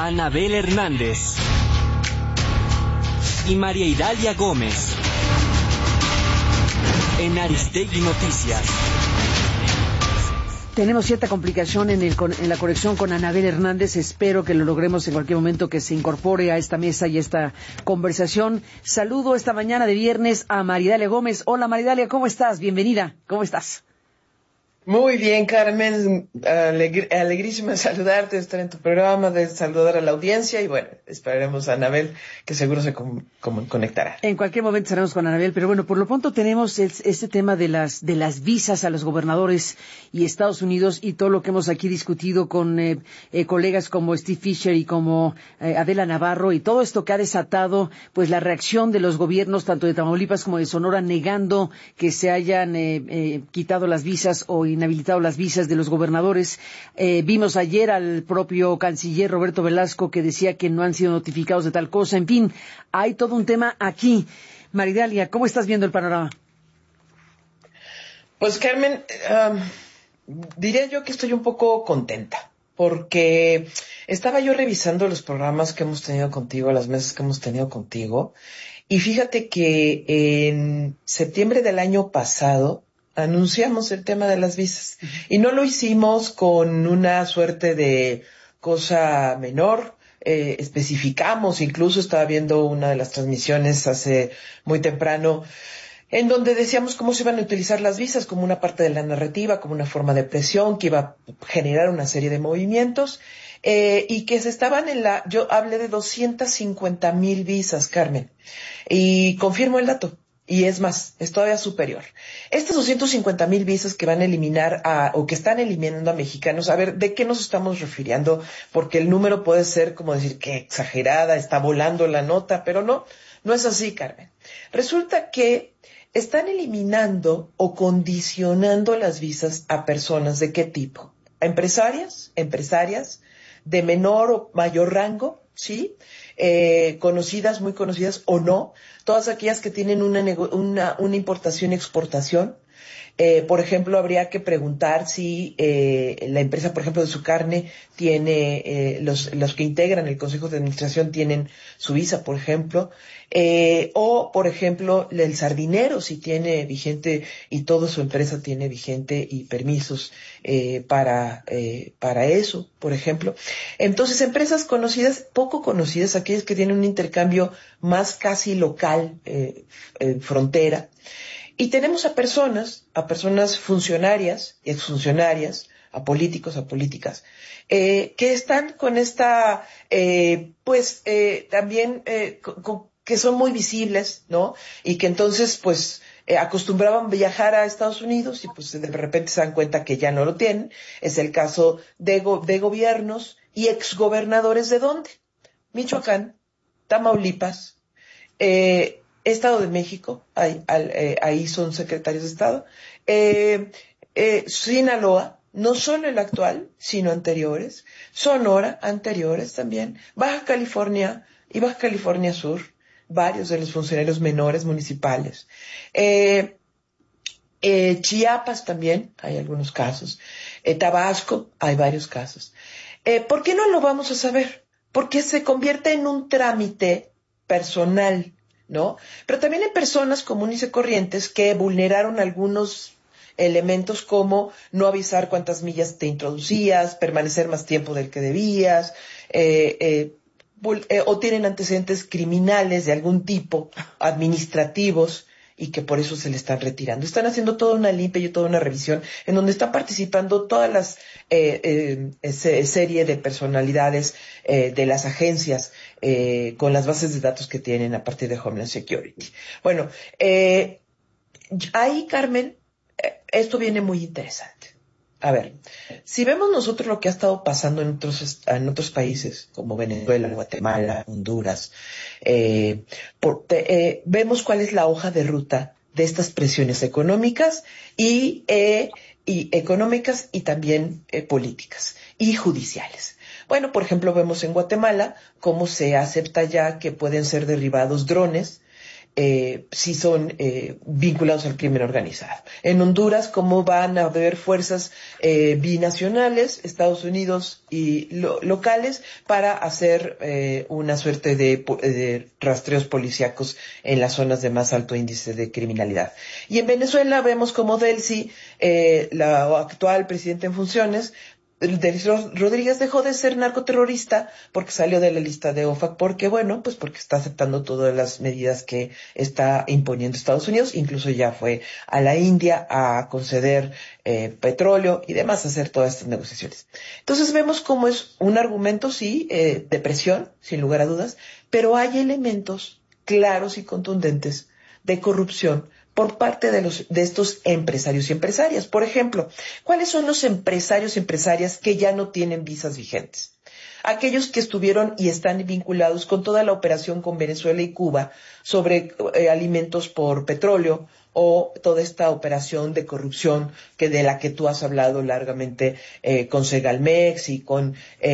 Anabel Hernández y María Idalia Gómez en Aristegui Noticias. Tenemos cierta complicación en la conexión con Anabel Hernández. Espero que lo logremos en cualquier momento, que se incorpore a esta mesa y a esta conversación. Saludo esta mañana de viernes a María Idalia Gómez. Hola María Idalia, ¿cómo estás? Bienvenida. ¿Cómo estás? Muy bien, Carmen, alegrísima de saludarte, de estar en tu programa, de saludar a la audiencia y bueno, esperaremos a Anabel, que seguro se conectará. En cualquier momento estaremos con Anabel, pero bueno, por lo pronto tenemos este tema de las visas a los gobernadores y Estados Unidos y todo lo que hemos aquí discutido con colegas como Steve Fisher y como Adela Navarro y todo esto que ha desatado pues la reacción de los gobiernos tanto de Tamaulipas como de Sonora negando que se hayan quitado las visas o inhabilitado las visas de los gobernadores. Vimos ayer al propio canciller Roberto Velasco que decía que no han sido notificados de tal cosa. En fin, hay todo un tema aquí. María Idalia, ¿cómo estás viendo el panorama? Pues Carmen, diría yo que estoy un poco contenta, porque estaba yo revisando los programas que hemos tenido contigo, las mesas que hemos tenido contigo, y fíjate que en septiembre del año pasado anunciamos el tema de las visas. Y no lo hicimos con una suerte de cosa menor. Especificamos, incluso estaba viendo una de las transmisiones hace muy temprano, en donde decíamos cómo se iban a utilizar las visas como una parte de la narrativa, como una forma de presión que iba a generar una serie de movimientos, y que se estaban yo hablé de 250,000 visas, Carmen, y confirmo el dato. Y es más, es todavía superior. Estas 250,000 visas que van a eliminar o que están eliminando a mexicanos, a ver, ¿de qué nos estamos refiriendo? Porque el número puede ser como decir que exagerada, está volando la nota, pero no es así, Carmen. Resulta que están eliminando o condicionando las visas a personas ¿de qué tipo? A empresarias, de menor o mayor rango, ¿sí? Conocidas, muy conocidas o no, todas aquellas que tienen una importación y exportación. Por ejemplo, habría que preguntar si la empresa, por ejemplo, de su carne tiene, los que integran el Consejo de Administración tienen su visa, por ejemplo, o, por ejemplo, el sardinero, si tiene vigente y toda su empresa tiene vigente y permisos para eso, por ejemplo. Entonces, empresas conocidas, poco conocidas, aquellas que tienen un intercambio más casi local, frontera. Y tenemos a personas funcionarias y exfuncionarias, a políticos, a políticas, que están con esta, también, que son muy visibles, ¿no? Y que entonces, acostumbraban viajar a Estados Unidos y pues de repente se dan cuenta que ya no lo tienen. Es el caso de gobiernos y exgobernadores ¿de dónde? Michoacán, Tamaulipas, Estado de México, ahí son secretarios de Estado, Sinaloa, no solo el actual, sino anteriores, Sonora, anteriores también, Baja California y Baja California Sur, varios de los funcionarios menores municipales, Chiapas también, hay algunos casos, Tabasco, hay varios casos. ¿Por qué no lo vamos a saber? Porque se convierte en un trámite personal, ¿no? Pero también hay personas comunes y corrientes que vulneraron algunos elementos como no avisar cuántas millas te introducías, permanecer más tiempo del que debías, o tienen antecedentes criminales de algún tipo, administrativos, y que por eso se le están retirando. Están haciendo toda una limpia y toda una revisión en donde están participando todas las serie de personalidades de las agencias con las bases de datos que tienen a partir de Homeland Security. Bueno, ahí, Carmen, esto viene muy interesante. A ver, si vemos nosotros lo que ha estado pasando en otros países, como Venezuela, Guatemala, Honduras, vemos cuál es la hoja de ruta de estas presiones económicas y también políticas y judiciales. Bueno, por ejemplo, vemos en Guatemala cómo se acepta ya que pueden ser derribados drones sí son vinculados al crimen organizado. En Honduras, cómo van a haber fuerzas binacionales, Estados Unidos y locales, para hacer una suerte de rastreos policíacos en las zonas de más alto índice de criminalidad. Y en Venezuela vemos como Delcy, la actual presidenta en funciones, Delcy Rodríguez, dejó de ser narcoterrorista porque salió de la lista de OFAC, porque porque está aceptando todas las medidas que está imponiendo Estados Unidos, incluso ya fue a la India a conceder petróleo y demás, a hacer todas estas negociaciones. Entonces vemos cómo es un argumento, sí, de presión, sin lugar a dudas, pero hay elementos claros y contundentes de corrupción por parte de estos empresarios y empresarias. Por ejemplo, ¿cuáles son los empresarios y empresarias que ya no tienen visas vigentes? Aquellos que estuvieron y están vinculados con toda la operación con Venezuela y Cuba sobre alimentos por petróleo, o toda esta operación de corrupción de la que tú has hablado largamente con Segalmex y con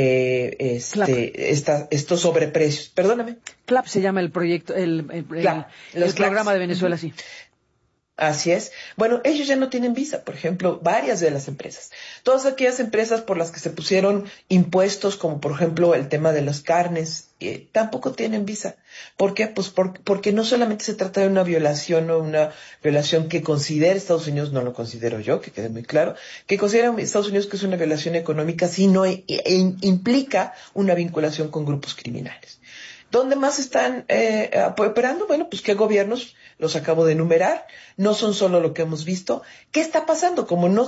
estos sobreprecios. Perdóname. CLAP se llama el proyecto, el programa de Venezuela, sí. Así es. Bueno, ellos ya no tienen visa, por ejemplo, varias de las empresas. Todas aquellas empresas por las que se pusieron impuestos, como por ejemplo el tema de las carnes, tampoco tienen visa. ¿Por qué? Pues porque no solamente se trata de una violación o una violación que considera Estados Unidos, no lo considero yo, que quede muy claro, que considera Estados Unidos que es una violación económica, sino implica una vinculación con grupos criminales. ¿Dónde más están operando? Bueno, pues qué gobiernos, los acabo de enumerar, no son solo lo que hemos visto. ¿Qué está pasando?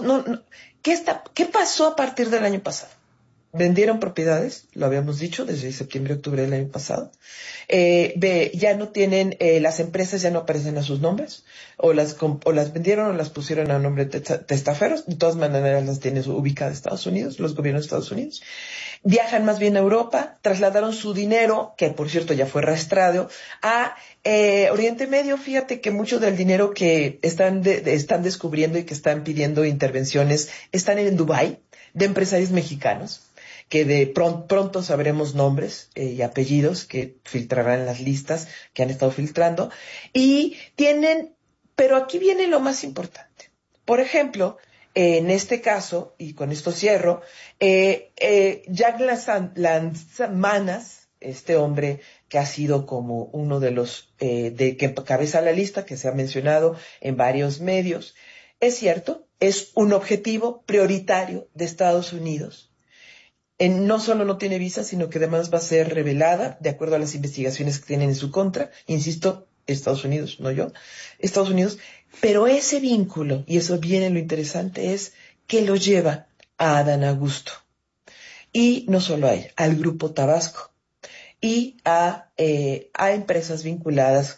¿Qué pasó a partir del año pasado? Vendieron propiedades, lo habíamos dicho, desde septiembre, octubre del año pasado. Ya no tienen, las empresas ya no aparecen a sus nombres, o las vendieron o las pusieron a nombre de testaferos. De todas maneras las tienen ubicadas Estados Unidos, los gobiernos de Estados Unidos. Viajan más bien a Europa, trasladaron su dinero, que por cierto ya fue rastreado, a Oriente Medio. Fíjate que mucho del dinero que están descubriendo y que están pidiendo intervenciones están en Dubái, de empresarios mexicanos, que de pronto sabremos nombres y apellidos que filtrarán las listas que han estado filtrando. Y pero aquí viene lo más importante. Por ejemplo, en este caso, y con esto cierro, Jack Lanzamanas, este hombre que ha sido como uno de los que cabeza la lista, que se ha mencionado en varios medios, es cierto, es un objetivo prioritario de Estados Unidos. No solo no tiene visa, sino que además va a ser revelada, de acuerdo a las investigaciones que tienen en su contra, insisto, Estados Unidos, no yo, Estados Unidos, pero ese vínculo, y eso viene lo interesante, es que lo lleva a Adán Augusto, y no solo a él, al Grupo Tabasco, y a empresas vinculadas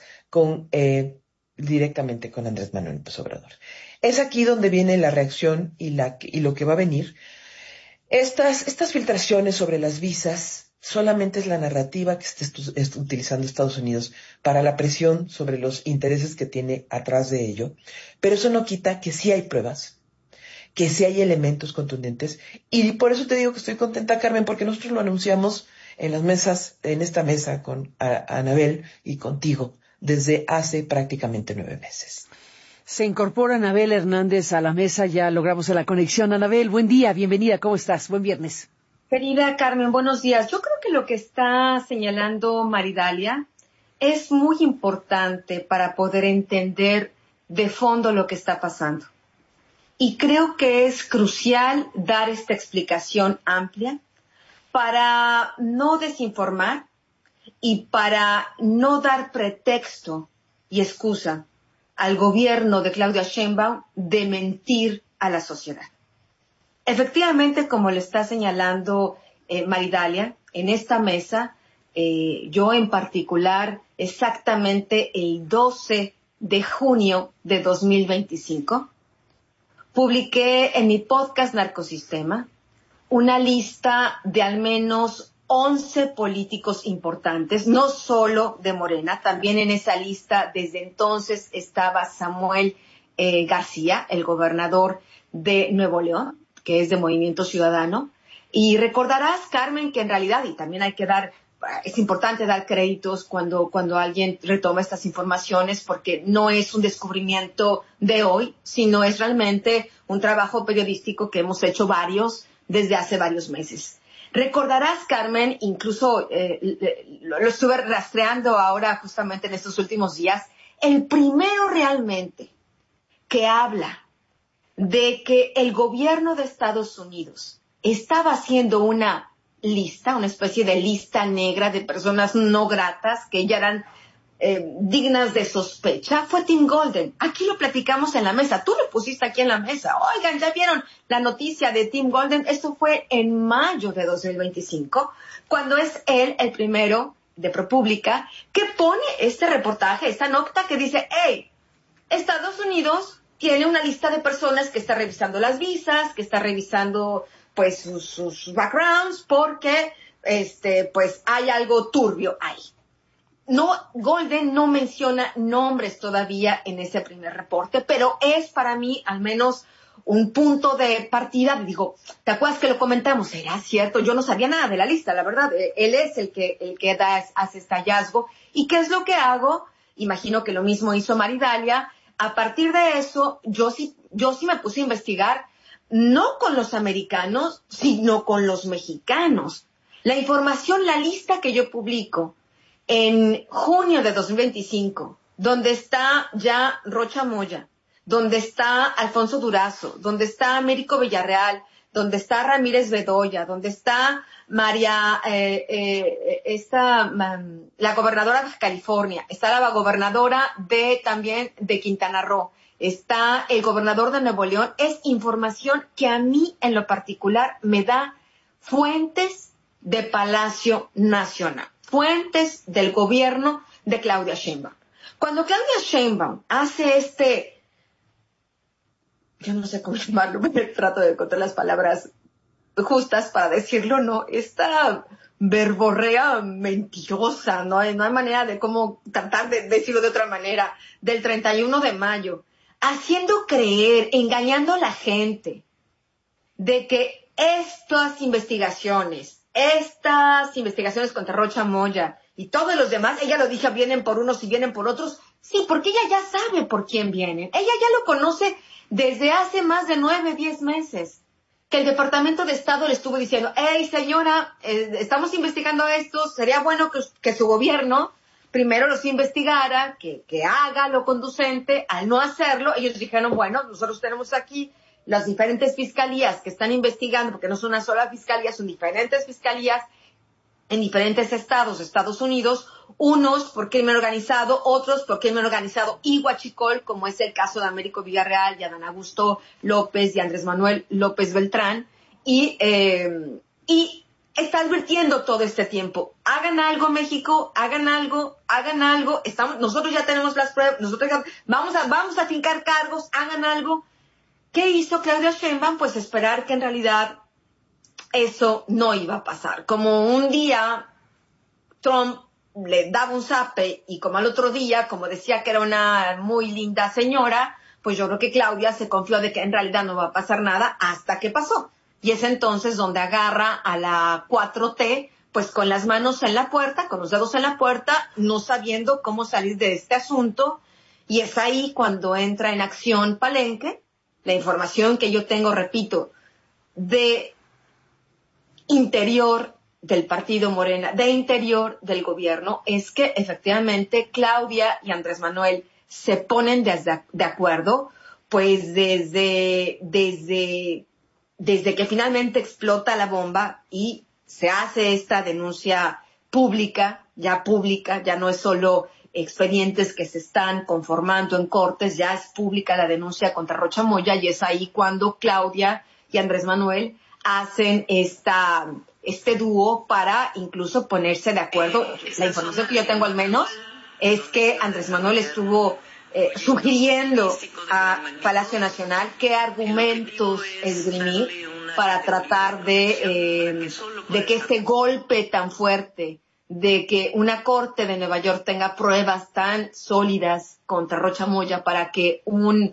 directamente con Andrés Manuel López Obrador. Es aquí donde viene la reacción y lo que va a venir. Estas filtraciones sobre las visas solamente es la narrativa que está utilizando Estados Unidos para la presión sobre los intereses que tiene atrás de ello, pero eso no quita que sí hay pruebas, que sí hay elementos contundentes, y por eso te digo que estoy contenta, Carmen, porque nosotros lo anunciamos en esta mesa con Anabel y contigo desde hace prácticamente 9 meses. Se incorpora Anabel Hernández a la mesa, ya logramos la conexión. Anabel, buen día, bienvenida, ¿cómo estás? Buen viernes. Querida Carmen, buenos días. Yo creo que lo que está señalando Maridalia es muy importante para poder entender de fondo lo que está pasando. Y creo que es crucial dar esta explicación amplia para no desinformar y para no dar pretexto y excusa al gobierno de Claudia Sheinbaum de mentir a la sociedad. Efectivamente, como le está señalando Maridalia, en esta mesa, yo en particular, exactamente el 12 de junio de 2025, publiqué en mi podcast Narcosistema una lista de al menos 11 políticos importantes, no solo de Morena, también en esa lista desde entonces estaba Samuel García, el gobernador de Nuevo León, que es de Movimiento Ciudadano. Y recordarás, Carmen, que en realidad, y también hay que dar es importante dar créditos cuando alguien retoma estas informaciones, porque no es un descubrimiento de hoy, sino es realmente un trabajo periodístico que hemos hecho varios desde hace varios meses. Recordarás, Carmen, incluso lo estuve rastreando ahora justamente en estos últimos días, el primero realmente que habla de que el gobierno de Estados Unidos estaba haciendo una lista, una especie de lista negra de personas no gratas que ya eran dignas de sospecha, fue Tim Golden. Aquí lo platicamos en la mesa, tú lo pusiste aquí en la mesa. Oigan, ¿ya vieron la noticia de Tim Golden? Esto fue en mayo de 2025, cuando es él el primero de ProPublica que pone este reportaje, esta nota que dice, hey, Estados Unidos tiene una lista de personas que está revisando las visas, que está revisando pues sus backgrounds, porque pues hay algo turbio ahí. No, Golden no menciona nombres todavía en ese primer reporte, pero es para mí al menos un punto de partida. Digo, ¿te acuerdas que lo comentamos? ¿Será cierto? Yo no sabía nada de la lista, la verdad. Él es el que hace este hallazgo. ¿Y qué es lo que hago? Imagino que lo mismo hizo Maridalia. A partir de eso, yo sí me puse a investigar, no con los americanos, sino con los mexicanos. La información, la lista que yo publico en junio de 2025, donde está ya Rocha Moya, donde está Alfonso Durazo, donde está Américo Villarreal, donde está Ramírez Bedoya, donde está la gobernadora de California, está la gobernadora también de Quintana Roo, está el gobernador de Nuevo León, es información que a mí en lo particular me da fuentes de Palacio Nacional, fuentes del gobierno de Claudia Sheinbaum. Cuando Claudia Sheinbaum hace yo no sé cómo llamarlo, me trato de encontrar las palabras justas para decirlo, no, esta verborrea mentirosa, no hay manera de cómo tratar de decirlo de otra manera, del 31 de mayo, haciendo creer, engañando a la gente de que estas investigaciones contra Rocha Moya y todos los demás, ella lo dijo, vienen por unos y vienen por otros. Sí, porque ella ya sabe por quién vienen. Ella ya lo conoce desde hace más de 9, 10 meses. Que el Departamento de Estado le estuvo diciendo, hey señora, estamos investigando esto, sería bueno que su gobierno primero los investigara, que haga lo conducente. Al no hacerlo, ellos dijeron, bueno, nosotros tenemos aquí las diferentes fiscalías que están investigando, porque no es una sola fiscalía, son diferentes fiscalías en diferentes estados de Estados Unidos, unos por crimen organizado, otros por crimen organizado y huachicol, como es el caso de Américo Villarreal y Adán Augusto López y Andrés Manuel López Beltrán, y está advirtiendo todo este tiempo, hagan algo México, hagan algo, nosotros ya tenemos las pruebas, nosotros ya, vamos a fincar cargos, hagan algo. ¿Qué hizo Claudia Sheinbaum? Pues esperar que en realidad eso no iba a pasar. Como un día Trump le daba un zape y como al otro día, como decía que era una muy linda señora, pues yo creo que Claudia se confió de que en realidad no va a pasar nada hasta que pasó. Y es entonces donde agarra a la 4T, pues con las manos en la puerta, con los dedos en la puerta, no sabiendo cómo salir de este asunto. Y es ahí cuando entra en acción Palenque. La información que yo tengo, repito, de interior del partido Morena, de interior del gobierno, es que efectivamente Claudia y Andrés Manuel se ponen de acuerdo, pues desde que finalmente explota la bomba y se hace esta denuncia pública, ya no es solo expedientes que se están conformando en cortes, ya es pública la denuncia contra Rocha Moya, y es ahí cuando Claudia y Andrés Manuel hacen este dúo para incluso ponerse de acuerdo. La información que yo tengo al menos es que Andrés Manuel estuvo sugiriendo a Palacio Nacional qué argumentos esgrimir para tratar de que este golpe tan fuerte, de que una corte de Nueva York tenga pruebas tan sólidas contra Rocha Moya para que un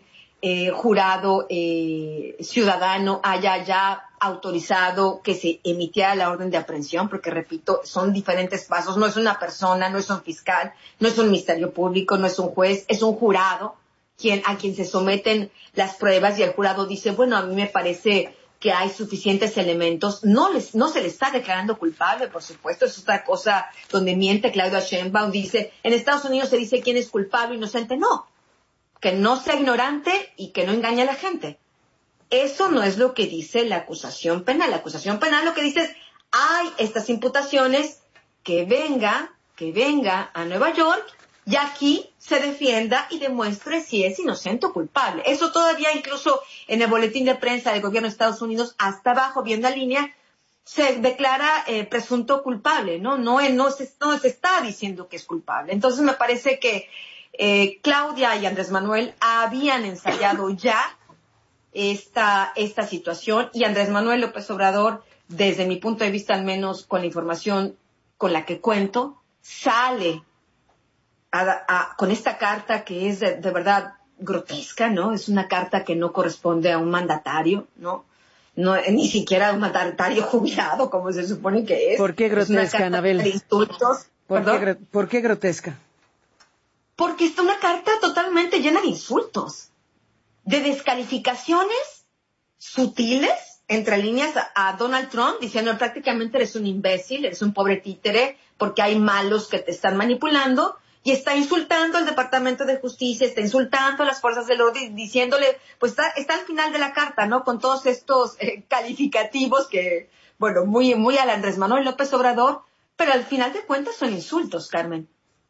jurado ciudadano haya ya autorizado que se emitiera la orden de aprehensión, porque repito, son diferentes pasos, no es una persona, no es un fiscal, no es un ministerio público, no es un juez, es un jurado a quien se someten las pruebas y el jurado dice, bueno, a mí me parece que hay suficientes elementos, no se le está declarando culpable, por supuesto, es otra cosa donde miente Claudia Sheinbaum, dice, en Estados Unidos se dice quién es culpable o inocente, no, que no sea ignorante y que no engañe a la gente. Eso no es lo que dice la acusación penal. La acusación penal lo que dice es, hay estas imputaciones, que venga a Nueva York y aquí se defienda y demuestre si es inocente o culpable. Eso todavía incluso en el boletín de prensa del gobierno de Estados Unidos, hasta abajo, viendo la línea, se declara presunto culpable, ¿no? No se está diciendo que es culpable. Entonces me parece que Claudia y Andrés Manuel habían ensayado ya esta situación y Andrés Manuel López Obrador, desde mi punto de vista, al menos con la información con la que cuento, sale con esta carta que es de verdad grotesca, ¿no? Es una carta que no corresponde a un mandatario, ¿no? No, ni siquiera a un mandatario jubilado, como se supone que es. ¿Por qué grotesca, Anabel? De insultos. ¿Por qué grotesca? Porque está una carta totalmente llena de insultos, de descalificaciones sutiles, entre líneas, a Donald Trump, diciendo prácticamente eres un imbécil, eres un pobre títere, porque hay malos que te están manipulando, y está insultando al Departamento de Justicia, está insultando a las fuerzas del orden, diciéndole, pues está al final de la carta, ¿no? Con todos estos calificativos que, bueno, muy, muy al Andrés Manuel López Obrador, pero al final de cuentas son insultos, Carmen.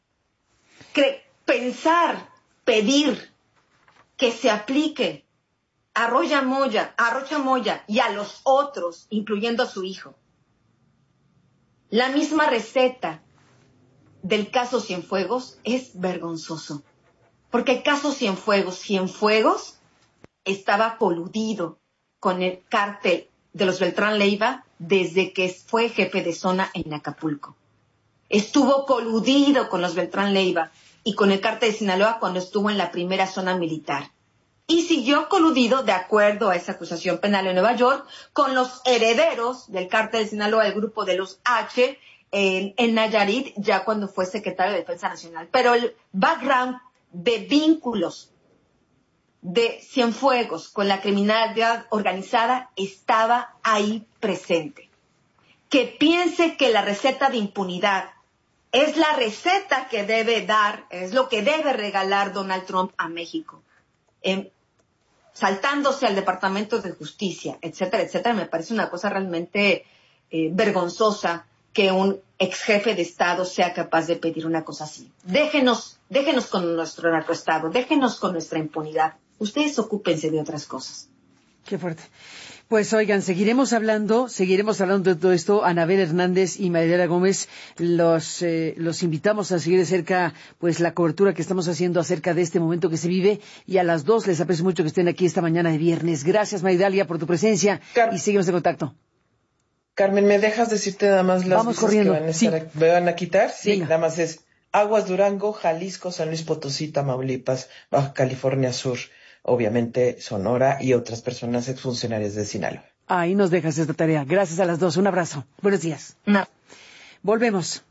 Pedir que se aplique a Rocha Moya y a los otros, incluyendo a su hijo, la misma receta del caso Cienfuegos, es vergonzoso. Porque el caso Cienfuegos estaba coludido con el cártel de los Beltrán Leiva desde que fue jefe de zona en Acapulco. Estuvo coludido con los Beltrán Leiva y con el cártel de Sinaloa cuando estuvo en la primera zona militar. Y siguió coludido, de acuerdo a esa acusación penal en Nueva York, con los herederos del cártel de Sinaloa, el grupo de los H, en Nayarit, ya cuando fue secretario de Defensa Nacional. Pero el background de vínculos de Cienfuegos con la criminalidad organizada estaba ahí presente. Que piense que la receta de impunidad es la receta que debe dar, es lo que debe regalar Donald Trump a México, saltándose al Departamento de Justicia, etcétera, etcétera, me parece una cosa realmente vergonzosa que un ex jefe de Estado sea capaz de pedir una cosa así. Déjenos con nuestro narcoestado, déjenos con nuestra impunidad. Ustedes ocúpense de otras cosas. Qué fuerte. Pues oigan, seguiremos hablando de todo esto. Anabel Hernández y Maridalia Gómez, los invitamos a seguir de cerca pues la cobertura que estamos haciendo acerca de este momento que se vive, y a las dos les aprecio mucho que estén aquí esta mañana de viernes. Gracias, Maridalia, por tu presencia y seguimos en contacto. Carmen, ¿me dejas decirte nada más las Vamos visas corriendo. que me van a quitar? Sí, venga. nada más es Aguas, Durango, Jalisco, San Luis Potosí, Tamaulipas, Baja California Sur, obviamente Sonora y otras personas exfuncionarias de Sinaloa. Ahí nos dejas esta tarea. Gracias a las dos. Un abrazo. Buenos días. No. Volvemos.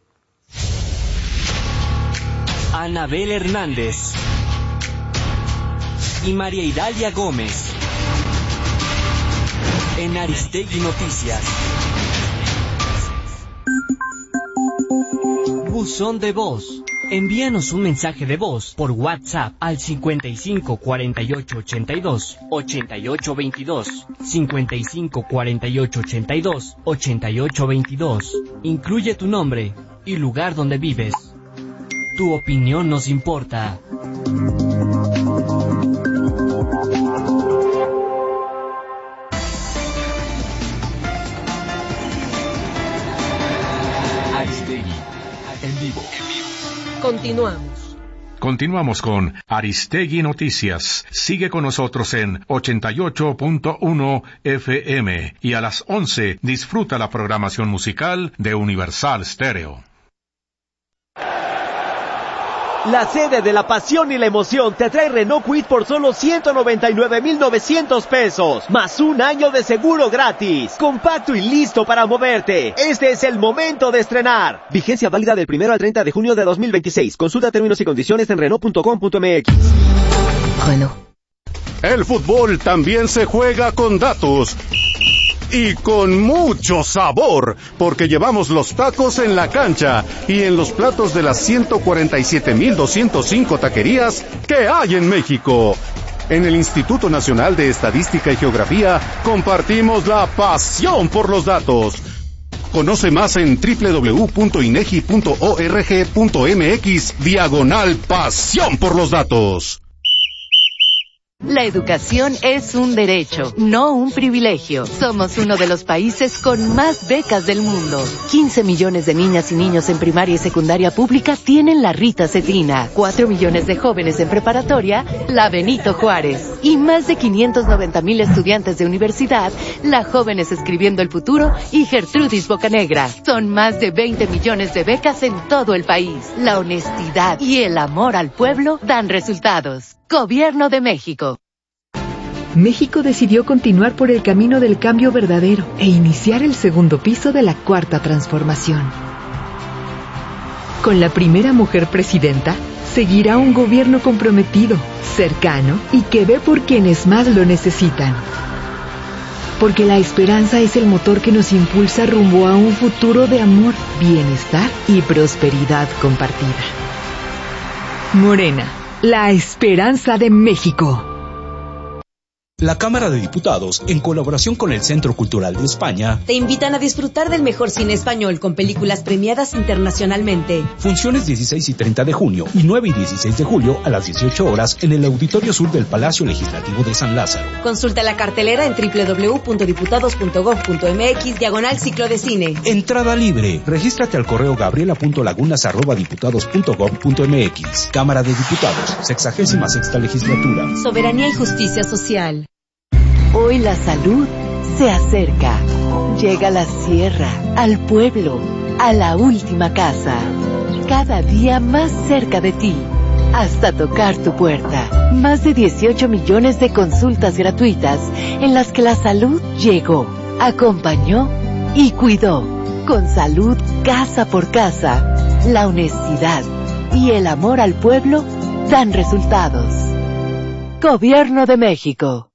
Anabel Hernández y María Idalia Gómez en Aristegui Noticias. Buzón de voz. Envíanos un mensaje de voz por WhatsApp al 55 48 82 88 22, 55 48 82 88 22. Incluye tu nombre y lugar donde vives. Tu opinión nos importa. Aristegui, en vivo. Continuamos con Aristegui Noticias. Sigue con nosotros en 88.1 FM y a las 11 disfruta la programación musical de Universal Stereo. La sede de la pasión y la emoción te trae Renault Kwid por solo 199,900 pesos, más un año de seguro gratis. Compacto y listo para moverte. Este es el momento de estrenar. Vigencia válida del 1 al 30 de junio de 2026. Consulta términos y condiciones en Renault.com.mx. Renault. El fútbol también se juega con datos. Y con mucho sabor, porque llevamos los tacos en la cancha y en los platos de las 147,205 taquerías que hay en México. En el Instituto Nacional de Estadística y Geografía compartimos la pasión por los datos. Conoce más en www.inegi.org.mx/pasión por los datos. La educación es un derecho, no un privilegio. Somos uno de los países con más becas del mundo. 15 millones de niñas y niños en primaria y secundaria pública tienen la Rita Cetrina. 4 millones de jóvenes en preparatoria, la Benito Juárez. Y más de 590,000 estudiantes de universidad, la Jóvenes Escribiendo el Futuro y Gertrudis Bocanegra. Son más de 20 millones de becas en todo el país. La honestidad y el amor al pueblo dan resultados. Gobierno de México. México decidió continuar por el camino del cambio verdadero e iniciar el segundo piso de la cuarta transformación. Con la primera mujer presidenta, seguirá un gobierno comprometido, cercano y que ve por quienes más lo necesitan. Porque la esperanza es el motor que nos impulsa rumbo a un futuro de amor, bienestar y prosperidad compartida. Morena, la esperanza de México. La Cámara de Diputados, en colaboración con el Centro Cultural de España, te invitan a disfrutar del mejor cine español con películas premiadas internacionalmente. Funciones 16 y 30 de junio y 9 y 16 de julio a las 18 horas en el Auditorio Sur del Palacio Legislativo de San Lázaro. Consulta la cartelera en www.diputados.gov.mx/ciclo de cine. Entrada libre. Regístrate al correo gabriela.lagunas@diputados.gov.mx. Cámara de Diputados, 66ª Legislatura. Soberanía y justicia social. Hoy la salud se acerca. Llega a la sierra, al pueblo, a la última casa. Cada día más cerca de ti, hasta tocar tu puerta. Más de 18 millones de consultas gratuitas en las que la salud llegó, acompañó y cuidó. Con salud casa por casa, la honestidad y el amor al pueblo dan resultados. Gobierno de México.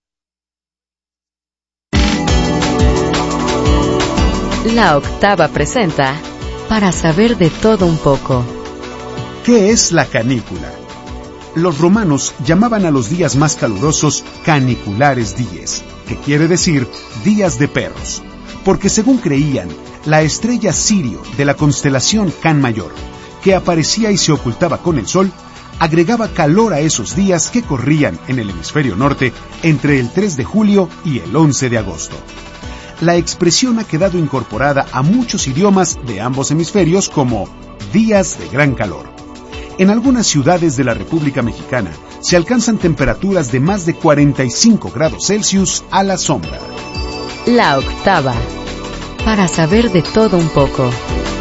La Octava presenta Para saber de todo un poco. ¿Qué es la canícula? Los romanos llamaban a los días más calurosos caniculares dies, que quiere decir días de perros, porque según creían, la estrella Sirio de la constelación Can Mayor, que aparecía y se ocultaba con el sol, agregaba calor a esos días que corrían en el hemisferio norte entre el 3 de julio y el 11 de agosto. La expresión ha quedado incorporada a muchos idiomas de ambos hemisferios como días de gran calor. En algunas ciudades de la República Mexicana se alcanzan temperaturas de más de 45 grados Celsius a la sombra. La Octava. Para saber de todo un poco.